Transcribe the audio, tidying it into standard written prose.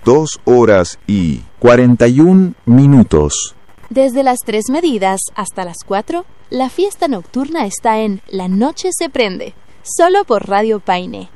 2 horas y 41 minutos. Desde las 3 medidas hasta las 4, la fiesta nocturna está en La Noche se Prende, solo por Radio Paine.